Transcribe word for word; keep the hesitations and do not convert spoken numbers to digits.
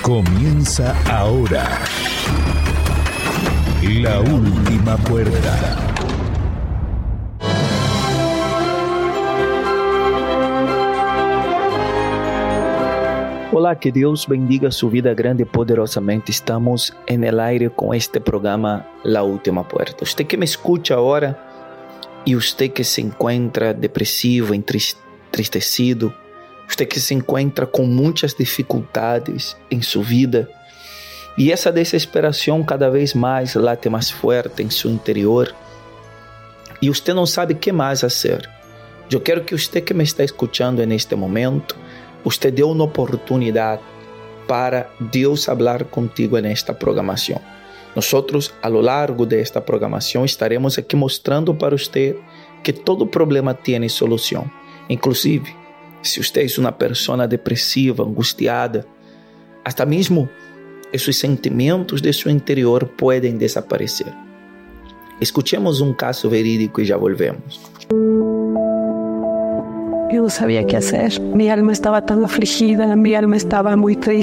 Comienza ahora La Última Puerta. Olá, que Deus bendiga su vida grande y poderosamente. Estamos en el aire con este programa La Última Puerta. Usted que me escucha ahora y usted que se encuentra depresivo, entristecido, usted que se encuentra com muitas dificuldades em sua vida e essa desesperação cada vez mais late mais forte em seu interior e você não sabe o que mais fazer. Eu quero que você que me está escutando neste momento, você dê uma oportunidade para Deus falar contigo nesta programação. Nós, a lo largo desta programação, estaremos aqui mostrando para você que todo problema tem solução, inclusive se você é uma pessoa depressiva, angustiada, até mesmo esses sentimentos de seu interior podem desaparecer. Escuchemos um caso verídico e já volvemos. Eu não sabia o que fazer. Minha alma estava tão afligida, minha alma estava muito triste.